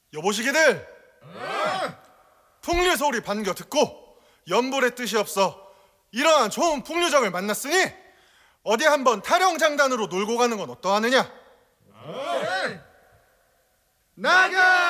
여보시기들, 풍류 소리 반겨 듣고 연불의 뜻이 없어 이러한 좋은 풍류적을 만났으니 어디 한번 타령장단으로 놀고 가는 건 어떠하느냐? 나가!